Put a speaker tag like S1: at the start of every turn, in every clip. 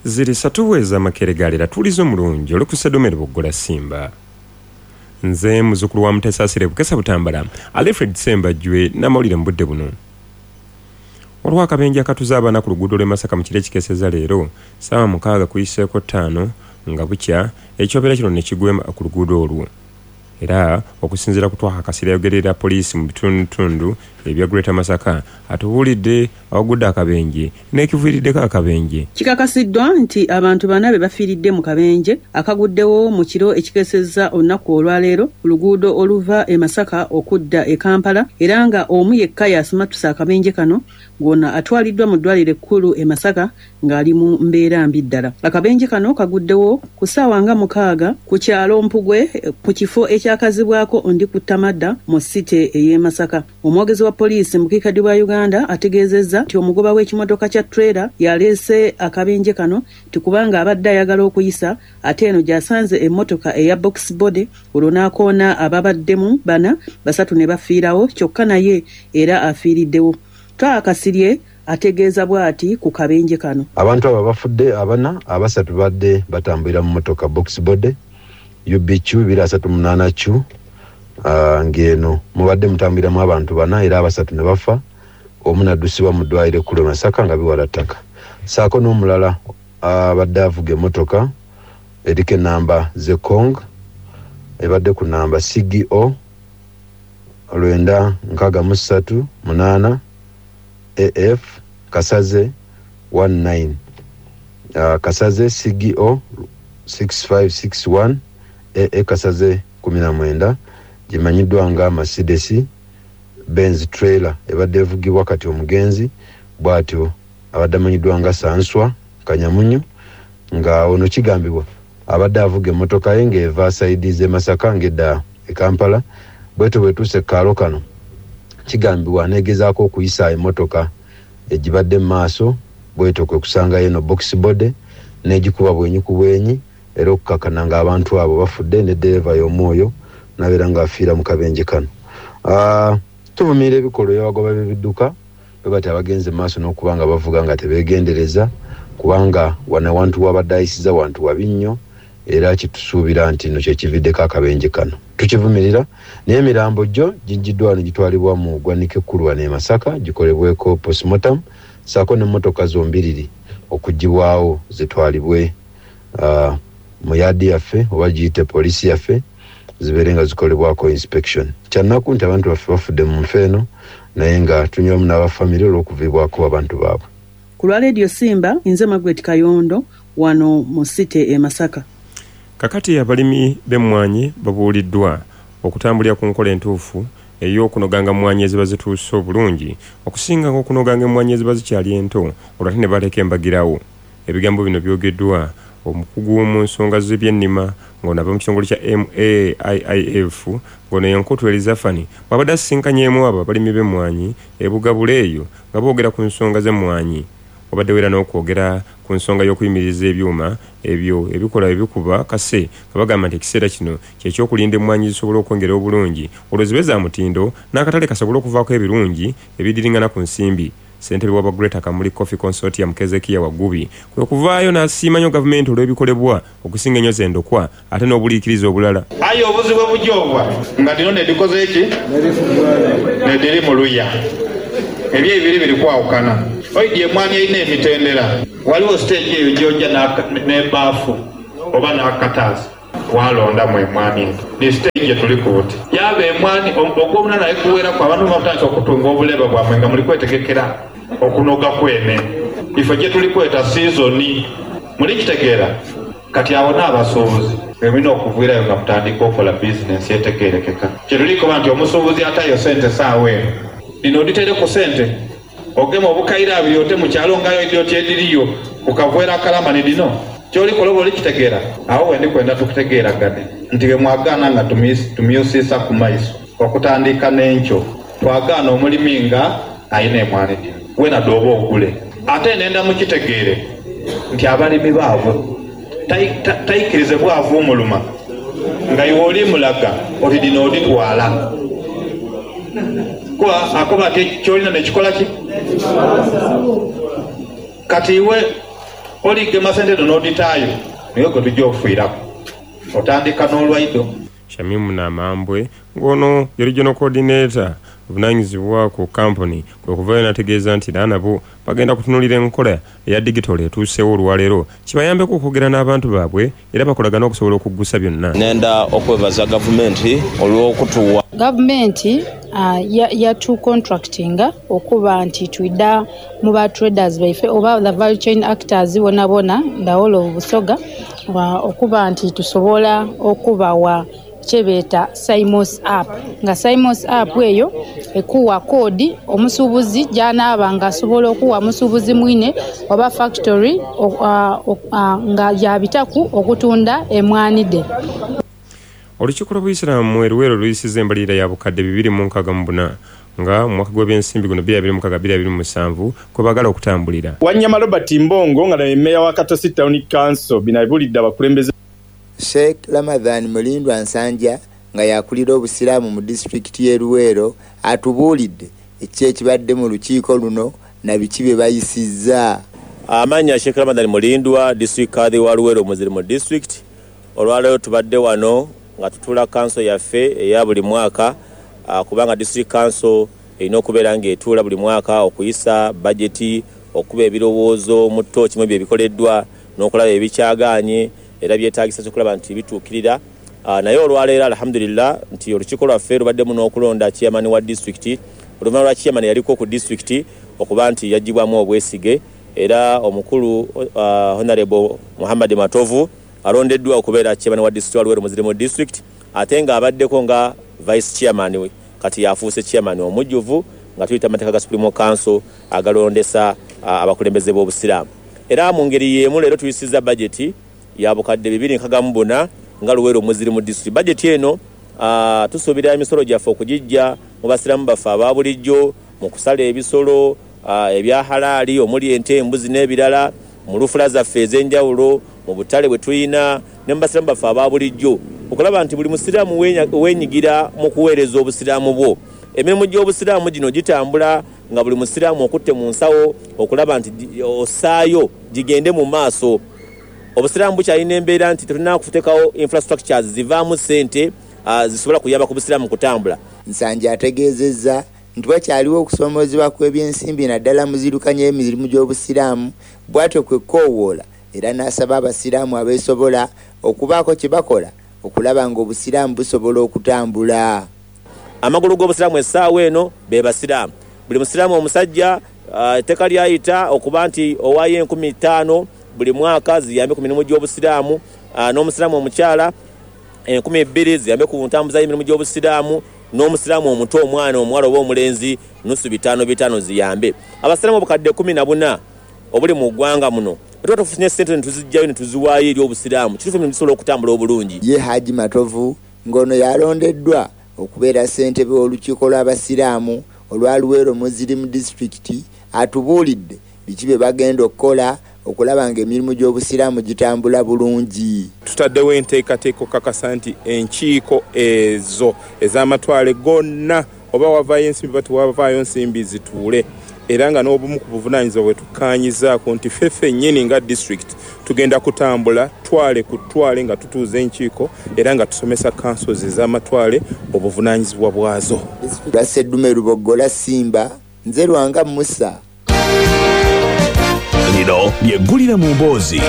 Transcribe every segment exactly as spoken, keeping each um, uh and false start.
S1: ziri satuweza makeregalera tulizo mulungi olukusedomero buggola Simba. Nze muzukulu wa Mutesasire Bukesa Butambala Alfred Sembajwe namawulire mu budde buno. Olwa akabenje akatuza abaana ku luguudo lw'e Masaka mu kire kikeseza leero ssaawa mukaaga kuyiseeko ttaano nga bukya ekyobeera kino ne kigwema ku luguudo olwo. Era okusinziira ku Twaha Kasirye ayogerera poliisi mu bitundutundu ebya Greater Masaka atubuulidde awagudde akabenje n'ekiviiriddeko akabenje.
S2: Kikakasiddwa nti abantu bana be bafiiridde mu kabenje akaguddewo mu kiro ekikesezza olunaku olwaleero ku luguudo oluva e Masaka okudda e Kampala era nga omu yekka yasimatusa akabenje kano ng'ona atwaliddwa mu ddwaliro ekkulu e Masaka ng'ali mu mbeera mbi ddala. Akabenje kano kaguddewo ku ssaawa nga mukaaga ku kyalo Mpugwe ku kifo ekyakazibwako Ndi ku Tamadda mu site ey'e Masaka. Omwogezi wa poliisi mu kiikaddi bwa Uganda ategeezezza nti omugoba w'ekimotoka kya trailer yaleese akabenje kano nti kubanga abadde ayagala okuyisa ate eno gy'asanze emmotoka eya box body olwo n'akoona ababaddemu bana basatu ne bafiirawo kyokka naye era afiiriddewo. Twaha Kasirye ategeeza bw'ati ku kabenje kano.
S3: Abantu abo bafudde abana abasatu badde batambulira mu motoka box body U B Q bibiri asatu munaana Q uh, ngeno mubadde mutambuliramu abantu bana era abasatu ne bafa omu n'addusibwa mu ddwaliro ekkulu e Masaka nga biwala ttaka saako n'omulala abadde uh, avuga emmotoka eriko ennamba Zekong ebadde ku namba C G O lwenda nkaaga mu ssatu munaana A F Kasaze one nine uh, Kasaze C G O six five six one A A Kasaze kumi na mwenda gimanyiddwa nga Mercedes Benz trailer ebadde evugibwa kati omugenzi bw'atyo abadde amanyiddwa nga Sanswa Kanyamunyu nga ono kigambibwa abadde avuga emmotoka ye ng'eva saidi z'e Masaka ng'edda e Kampala bwetyo bwetuuse kaalo kano kigambibwa aneegezaako okuyisa emmotoka egibadde mu maaso bwetyo kwe kusanga eno box body n'egikuba bwenyi ku bwenyi era okukakana ng'abantu abo bafudde ne dereva y'omwoyo nabeera ng'afiira mu kabenje kano. Uh, tuvumirira ebikolwa by'abagoba b'ebidduka bwe bati abagenze mu maaso n'okuba nga bavuga nga tebeegendereza kubanga wana wantu wabadde ayisiza wantu wabi nnyo era kitusuubira nti no kyekividdeko akabenje kano. Tukivumirira naye emirambo gyo gijjiddwa ne gitwalibwa mu ggwanika ekkulu wano e Masaka gikolebweko postmortem saako n'emmotoka zombiriri okuggibwawo zitwalibwe uh, mu yaadi yaffe oba giyite poliisi yaffe zibeere nga zikolebwako inspection. Kyannaku nti abantu baffe bafudde mu nfe eno naye nga tunywamu n'abafamire olw'okuviibwako abantu baabwe.
S2: Ku lwa Radio Simba nze Margaret Kayondo wano mu site e Masaka.
S1: Kakati abalimi b'emmwanyi babuuliddwa okutambulira ku nkola entuufu ey'okunoganga emmwanyi eziba zituuse obulungi okusinga ng'okunoganga emmwanyi eziba zikyali ento olwate ne baleka embagirawo. Ebigambo bino byogeddwa omukugu mu nsonga z'ebyennima ng'onava mu kitongole kya M A I I F ng'ono Yankutu Elizafani bw'abadde asisinkanyeemu abo abalimi b'emmwanyi e Bugabula eyo nga boogera ku nsonga z'emmwanyi. Obadde wera n'okwogera ku nsonga y'okuyimiriza ebyuma ebyo ebikola ebikuba kase nga bagamba nti ekiseera kino kyekyokulinda emmwanyi zisobola okwongera obulungi olwo zibe za mutindo n'akatale kasobola okuvaako ebirungi ebidiringana ku nsimbi. Ssentebe wa Greater Kamuli Coffee Consortium Kezekia Wagubi kwe kuvaayo n'asiima nnyo gavumenti olw'ebikolebwa okusinga ennyo z'endokwa ate n'obuliikiriza obulala.
S4: Ayi obuzibu obujoobwa nga lino ne likoze eki ne liri mu luya ebyo ebiri biri kwawukana. Oidi emmwanyi erina emitendera waliwo stage eyo gyojja n'ebaafu oba n'akataasi walondamu emmwanyi ni stage gye tuli ku buti yaba emmwanyi ogw'obuna naye kuweeraku abantu batandika okutunga obuleba bwamwe nga muli kwetegekera okunoga kwene ifo gye tuli kweta sizoni muli kitegeera kati awo n'abasuubuzi ebirina okuviirayo nga mutandika okola bizinensi etegeerekeka kye tulikoba nti omusuubuzi atayo sente saawa eno lino oditere ku sente ogema obukaire abiri ote mu kyalo ngayo edyo tyediriyo ukavwera akalamani lino kyolikola oba olikitegeera awo wendi kwenda tukutegeeragane nti bwe mwagaana nga tumyusiisa ku maiso okutandika n'enkyo twagaana omulimi nga ayina emmwanyi dino wena dooba ogule ate nenda mukitegeere nti abalimi baabwe tayikirize bwavu omuluma nga iwe oli mulaga oti dino oditwala kuba akoba ati kyolina nekikola ki kati iwe oligema sente n'oditaayo naye gwe tujja okufiirako otandika n'olwaido.
S1: Shamimu Namambwe ng'ono ye regional coordinator obuvunaanyizibwa ku kampuni kwe kuvayo n'ategeeza nti naanabo bagenda kutunuulira enkola eya digitol etuuseewo olwaleero kibayambeko okwogera n'abantu baabwe era bakolagana okusobola okuggusa byonna.
S5: Nenda okwebaza gavumenti olw'okutuwa
S6: gavumenti uh, yatu ya contractinga okuba nti twidda mu ba traders baife oba the value chain actors bona bona ndawolo obusoga uh, okuba nti tusobola okubawa chebeta Simos app nga Simos app eyo ekuwa kodi omusubuzi jana abanga asobola okuwa musubuzi mwine oba factory uh, uh, nga yabitaku okutunda emwanide.
S1: Olukiiko lw'Obuyisiraamu Eruwero luyisizza embalirira ya bukadde bibiri mu nkaaga mu buna nga mu mwaka gw'ebyensimbi guno bbiri abiri mu mukaaga bbiri abiri mu musanvu kwe baagala okutambulira.
S7: Wanyama Robert Mbongo nga naye mmeeya wa Katosi Town Council binabulidde abakulembeze.
S8: Sheikh Ramadhan Mulindwa Nsanja nga yakulira obusiraamu mu district y'e Luweero atubuulidde ekyo ekibadde mu lukiiko luno na biki bye bayisizza.
S5: Amanya Sheikh Ramadhan Mulindwa district kadhi wa Luweero mu district olwaleero tubadde wano nga tutula council yaffe eya buli mwaka uh, kubanga district council erina okubeera ng'etuula buli mwaka okuyisa budgeti okuba ebirowoozo mu tto kimwe bye bikoleddwa n'okulaba ebikyagaanye era byetaagisa okulaba nti bituukirira. Uh, naye olwaleero alhamdulillah nti olukiiko lwaffe lubaddemu n'okulonda chairman wa district oluvannyuma lwa chairman yaliko ku district okuba nti yagibwamu obwesige era omukulu uh, honorable Muhammad Matovu alondeddwa okubeera chairman wa district wa Luweero Muziremu district ate nga abaddeko nga vice chairman we kati yafuuse chairman omujjuvu nga tuyita amateeka ga Supreme Council agalondesa uh, abakulembeze b'obusiraamu. Era mu ngeri y'emu leero tuyisizza budget ya bukadde bibiri nkaaga mu buna nga Luweero Muziremu district. Budget eno uh, tusuubira emisolo gyaffe okugijja mu basiraamu baffe aba bulijjo mu kusala ebisolo uh, ebya halaali omuli ente embuzi n'ebirala mu lufula zaffe ez'enjawulo mu butale bwe tuyina ne mu basiraamu baffe aba bulijjo okulaba nti buli musiraamu weenyigira mu kuweereza obusiraamu bwo. Emirimu gy'obusiraamu gino gitambula nga buli musiraamu okutte mu nsawo okulaba nti osaayo gigende mu maaso. Obusiraamu bukyalina embeera nti tulina kuteekawo infrastructures zivaamu ssente uh, zisobola kuyamba ku busiraamu kutambula.
S8: Nsanja ategeezezza nti wakyaliwo okusomoozebwa kw'ebyensimbi naddala muzirukanya emirimu gy'obusiraamu bw'atyo kwe koowoola era n'asaba abasiraamu abeesobola okubaako kye bakola okulaba ng'obusiraamu busobola okutambula.
S5: Amagulu g'obusiraamu essaawa eno be basiraamu. Buli musiraamu omusajja etteeka uh, lyayita okuba nti owaayo enkumi ttaano buli mwaka ziyambe ku mirimu gy'obusiraamu uh, n'omusiraamu omukyala enkumi bbiri ziyambe ku ntambuza y'emirimu gy'obusiraamu n'omusiraamu omuto omwana omuwala oba omulenzi nusu bitaano bitaano ziyambe. Abasiraamu obukadde kumi na buna obuli mu ggwanga muno tuba tufunye ssente ne tuzijjayo ne tuziwaayo eri obusiraamu kituufu emirimu gisobola okutambula obulungi.
S8: Ye Haji Matovu ng'ono yalondeddwa okubeera ssentebe w'olukiiko lw'abasiraamu olwa Luweero Muziremu district atubuulidde biki bye bagenda okukola okulaba ng'emirimu gy'obusiraamu gitambula bulungi.
S7: Tutaddewo enteekateeka okukakasa nti enkiiko ezo ez'amatwale gonna oba wavaayo ensimbi bati wavaayo nsimbi zituule era nga n'obumu ku buvunaanyizibwa bwe tukkaanyizaako nti ffe ffennyini nga district tugenda kutambula twale ku twale nga tutuuza enkiiko era nga tusomesa councils ez'amatwale obuvunaanyizibwa bwazo.
S8: Lwa Sseddume Luboggola Simba nze Lwanga Musa.
S9: Lino lyeggulire mu mboozi.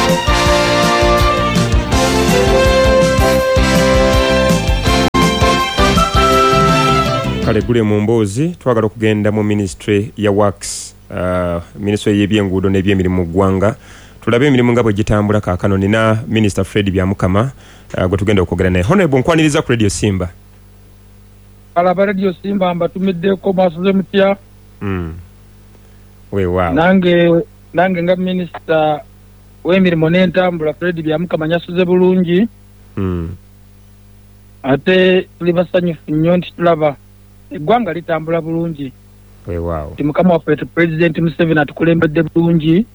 S1: Kale gule mu mboozi twagala okugenda mu ministry ya works uh, ministry y'ebyenguudo n'ebyemirimu mu ggwanga tulabe emirimu nga bwe gitambula kaakano. Nina Minister Fred Byamukama uh, gwe tugenda okwogera naye. Honorable nkwaniriza ku Radio Simba.
S10: Alaba Radio Simba mbatumiddeko mwasuze mutya.
S1: Mm. We wow.
S10: Nange nange nga Minister w'emirimu n'entambula Fred Byamukama nyasuze bulungi.
S1: Mm.
S10: Ate tuli basanyufu nnyo nti tulaba eggwanga litambula bulungi.
S1: We wow.
S10: Ti mukama waffe President Museveni atukulembedde bulungi.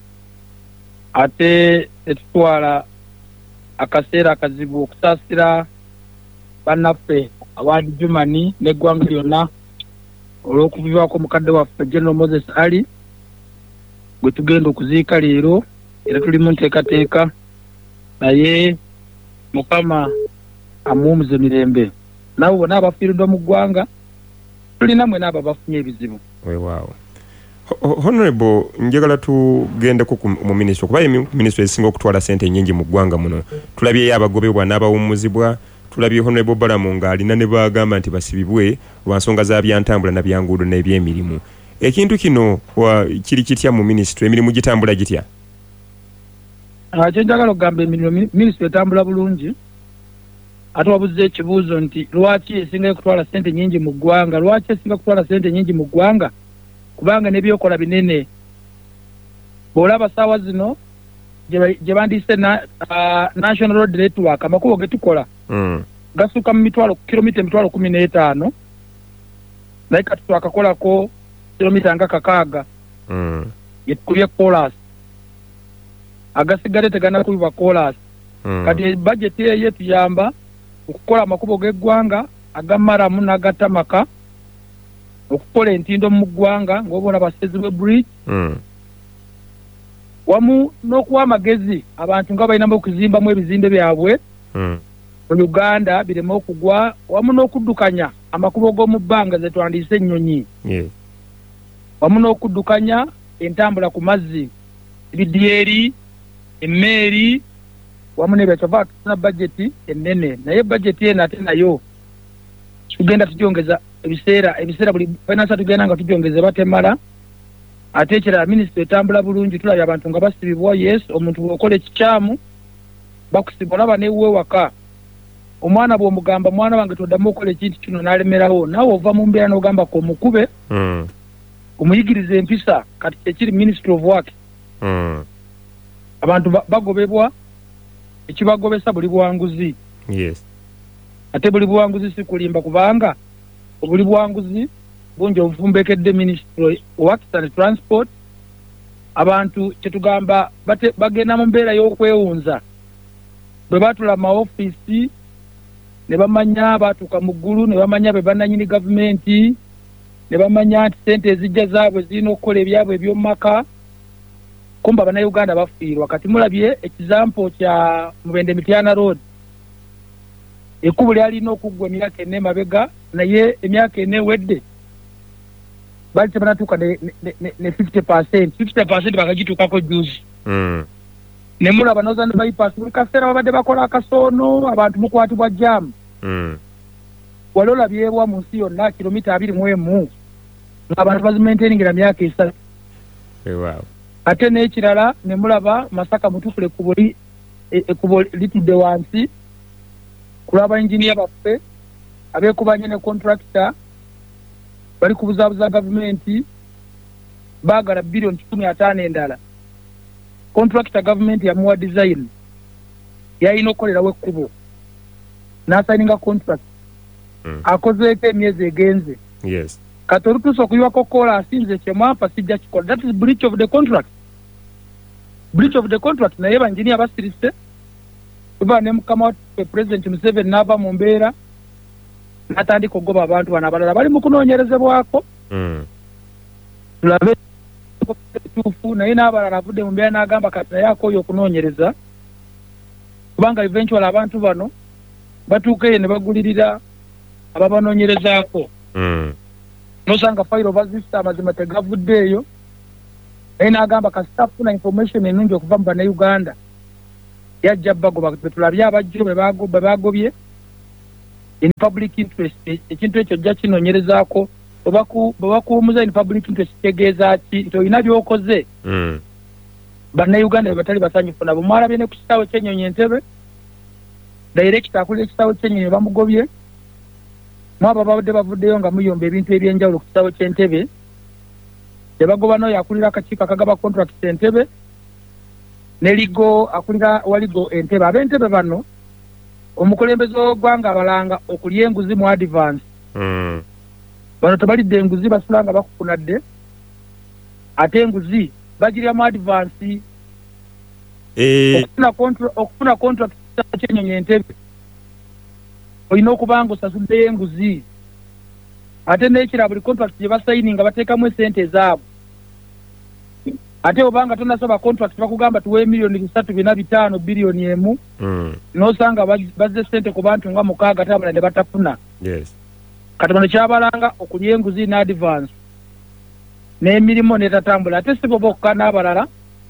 S10: Ate etutwala akaseera akazibu okusaasira bannaffe Awadi Jumani n'eggwanga lyonna olw'okuvibwako mukadde waffe General Moses Ali gwe tugenda okuziika leero era tuli mu nteekateeka naye mukama amuwumuze mirembe nabo bonna abafiiriddwa mu ggwanga tulina mwe n'abo abafunye ebizibu
S1: weewaawo honorable njagala tugendeko mu minisitule kuba minisitule ezisinga okutwala ssente nnyingi mu ggwanga muno tulabyeyo abagobebwa n'abawummuzibwa tulabye honorable Balamu ng'alina ne bagamba nti basibibwe lwa nsonga za byantambula na byanguudo n'ebyemirimu ekintu kino kiri kitya mu minisitule emirimu gitambula gitya
S10: kye njagala okugamba emirimu minisitule etambula bulungi ate wabuze ekibuuzo nti lwaki esingayo kutwala ssente nnyingi mu ggwanga lwaki esinga kutwala ssente nnyingi mu ggwanga kubanga n'ebyokola binene bw'olaba ssaawa zino gye bandiise national road network amakubo ge tukola gasuka mu mitwalo kilomita emitwalo kumi n'etaano naye kati twakakolako kilomita nga kakaaga yetukubye kolas agasigale teganakubibwa kolas kati bajeti eyo etuyamba okukola amakubo g'eggwanga agamaramu n'agatamaka okukola entindo mu ggwanga ng'obona basezi bwe bridge wamu n'okuwa amagezi abantu nga balinamu okuzimbamu ebizimbe byabwe mu Uganda bireme okugwa wamu n'okuddukanya amakubo g'omu bbanga ze twandiise ennyonyi wamu n'okuddukanya entambula ku mazzi ebidyeri emmeeri wamu n'ebyatova tuna bajeti ennene naye bajeti eno ate nayo tugenda tugyongeza ebiseera ebiseera buli finance tugenda nga tugyongeze batemala ate ekirala minisitule etambula bulungi tulabye abantu nga basibibwa yes omuntu bw'okola ekikyamu bakusibwa olaba neewuwe waka omwana bw'omugamba mwana wange toddamu okola ekintu kino n'alemerawo naawe ova mu mbeera n'ogamba ko omukube omuyigiriza empisa kati ekiri ministry of work abantu bagobebwa ekibagobesa buli bwanguzi
S1: yes
S10: ate buli bwanguzi si kulimba kubanga obuli bwanguzi bungi obufumbekedde ministry works and transport abantu kyetugamba bagenda mu mbeera y'okwewunza bwe batula maofisi ne bamanya batuuka mu ggulu ne bamanya be bannanyini gavumenti ne bamanya nti ssente ezijja zaabwe zirina okukola ebyabwe eby'omu maka kumba bannayuganda bafiirwa kati mulabye ekizampo kya Mubende Mityana road ekkubo lyalina okuggwa emyaka ena emabega naye emyaka ena ewedde bali tebanatuuka ne fifty percent fifty percent bakagituukako juzi ne mulaba Northern bypass buli kaseera babadde bakola akasoono abantu mukwatibwa jamu wali olabyebwa mu nsi yonna kilomita abiri mu emu ng'abantu bazimaintainingira myaka esatu ate n'ekirala ne mulaba Masaka mutukule ekkubo litudde wansi kulaba engineer baffe abeekubanye ne contractor bali kubuzaabuza gavumenti baagala biliyoni kikumi ataano endala contractor gavumenti yamuwa design yalina okukolerawo ekkubo n'asayininga contract akozeeko emyezi egenze
S1: yes
S10: kati olutuusa okuyiwako kola asinze kyemwampa sijja kikola that is breach of the contract breach of the contract naye banjiniya basirise tuba ne mukama waffe president Museveni n'ava mu mbeera n'atandika okugoba abantu bano abalala bali mu kunoonyerezebwako tulabe tuufu naye n'abalala avudde mu mbeera n'agamba kati naye akooye okunoonyereza kubanga eventual abantu bano batuuka eyo ne bagulirira ababanoonyerezaako nosanga file over system amazima tegavuddeeyo naye n'agamba kasitafuna information ennungi okuva mu bannayuganda yajja bagoba betulabye abajjo be bagobye in public interest ekintu ekyo jja kinoonyerezaako bwe bakuwumuza in public interest kitegeeza ki nti olina by'okoze bannayuganda be batali basanyufu nabo mwalabye ne ku kisaawe ky'ennyonyi Entebbe director akulira ekisaawe ky'ennyonyi bamugobye mwaba babadde bavuddeyo nga muyomba ebintu ebyenjawulo ku kisaawe ky'Entebbe ne bagoba n'oyo akulira akakiiko akagaba contract Entebbe ne ligo akulira waligo Entebbe ab'Entebbe bano omukulembeze w'eggwanga abalanga okulya enguzi mu advance bano tebalidde enguzi basula nga bakukunadde ate enguzi bagirya mu advance okufuna contract ky'ennyonyi Entebbe olina okuba nga osasuddeyo enguzi ate n'ekira buli contract gye basayininga bateekamu esente zaabwe ate obanga tonasaba contract bakugamba tuwe miliyoni bisatu bina bitaano biliyoni emu
S1: mm.
S10: nosanga bazze sente ku bantu nga mukaaga tabala ne batafuna
S1: yes
S10: kati bano kyabalanga okulya enguzi ne advance n'emirimu netatambula ate si bo bokka n'abalala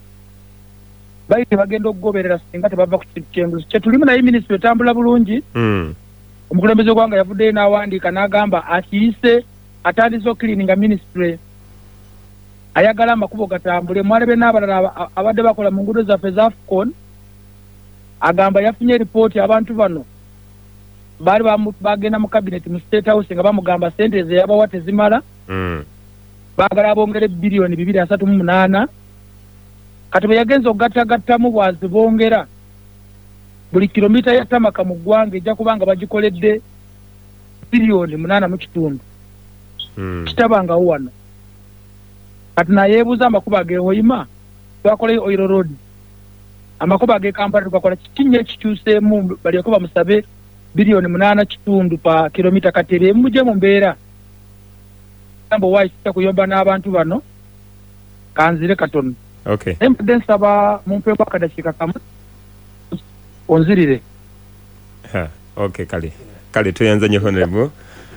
S10: bayite bagenda okugoberera singa tebava ku kintu ky'enguzi kyetulimu naye minisitule etambula bulungi
S1: mm.
S10: omukulembeze gwanga yavuddeyo n'awandiika n'agamba akiyise atandise okiliininga minisitule ayagala amakubo gatambule mwalebe n'abalala abadde bakola mu nguudo zaffe za AFCON agamba yafunye ripooti abantu bano baali bagenda mu cabinet mu state house nga bamugamba sente ze yabawa tezimala
S1: mm.
S10: baagala bongere biliyoni bibiri asatu mu munaana kati bwe yagenza okugattagattamu bwazi bongera buli kilomita ya tamaka mu ggwanga ejja kubanga bagikoledde biliyoni munaana mu kitundu
S1: mm.
S10: kitabangawo wano kati nayeebuuza amakubo ageehoyima twakoleyo oil road amakubo ag'ekampala tugakola kikinnya ekikyuseemu balyeko bamusabe biliyoni munaana kitundu pa kilomita katere muje mu mbeera ambo waisita kuyomba n'abantu bano kanzire katono
S1: okay
S10: embadde nsaba mumpeeko akadakiika kamu onzirire
S1: ha okay kale kale tuyanza nnyo honorable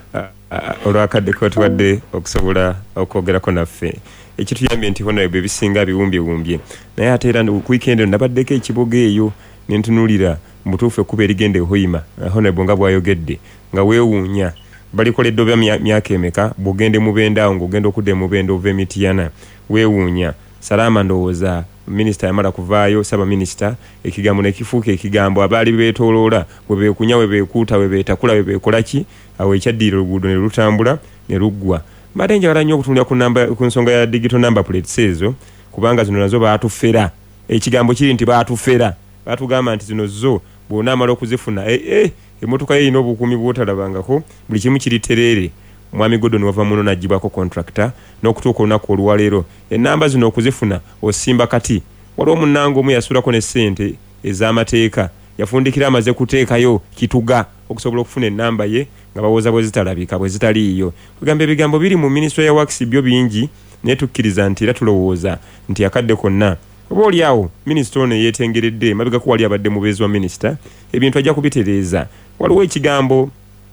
S1: olwakadde ko tuwadde okusobola okwogerako naffe ekituyambye nti honorable ebisinga biwumbyewumbye naye ate era weekend nabaddeko ekiboga eyo nentunulira mutuufu ekkuba erigenda ehoyima honorable nga bwayogedde nga weewuunya balikoledde oba myaka emeka bwogende mubenda awo ng'ogenda okudda emubenda ova emitiyana weewuunya salama ndowooza minisita yamala kuvaayo saba minisita ekigambo nekifuuka ekigambo abaali beetooloola bwe beekunya bwe beekuuta bwe beetakula bwe beekola ki awo ekyaddiira oluguudo ne lutambula ne luggwa mbadde njagala nnyo okutunulira ku namba ku nsonga ya digital number plates ezo kubanga zino nazo baatufera ekigambo kiri nti baatufera baatugamba nti zino zo bw'onaamala okuzifuna e, e, emmotoka ye erina obukuumi bw'otalabangako buli kimu kiri tereere mwami Gordon wava muno n'aggyibwako contractor n'okutuuka olunaku olwaleero ennamba zino okuzifuna osimba kati waliwo munnange omu yasuulako ne ssente ez'amateeka yafundikira amaze kuteekayo kituga okusobola okufuna ennamba ye nga bawooza bwe zitalabika bwe zitaliiyo kugamba ebigambo biri mu minisitule ya works byo bingi naye tukkiriza nti era tulowooza nti akadde konna oba oli awo minisita ono yeetengeredde mabegako wali abadde mubeezi wa minisita ebintu ajja kubitereeza waliwo ekigambo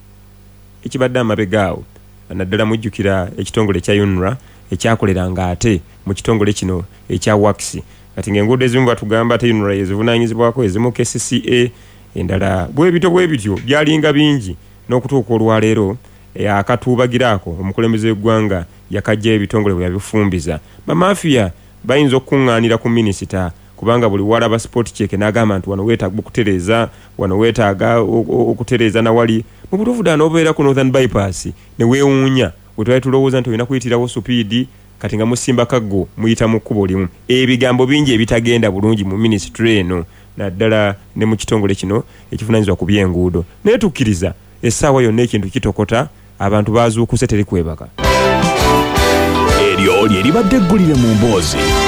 S1: ekibadde amabega awo naddala mujjukira ekitongole ekya UNRA ekyakoleranga ate mu kitongole kino ekya works kati ng'enguudo ezimu batugamba ate UNRA yezivunaanyizibwako ezimu K C C A endala bwe bityo bwe bityo byalinga bingi n'okutuuka olwaleero akatuubagiraako omukulembeze w'eggwanga yakajja ebitongole bwe yabifumbiza bamafiya bayinza okuŋŋaanira ku minisita kubanga buli walaba sport check n'agamba nti wano weetaaga okutereeza wano weetaaga okutereeza nawali mu butuufu ddala n'obeera ku northern bypass ne weewuunya bwe twali tulowooza nti olina kuyitirawo supiidi kati nga musimba kaggo muyita mu kkubo limu ebigambo bingi ebitagenda bulungi mu minisitule eno naddala ne mu kitongole kino ekivunaanyizibwa ku by'enguudo naye tukkiriza essaawa yonna ekintu kitokota abantu baazuukuse teri kwebaka
S9: eryo lye libadde eggulire mu mboozi.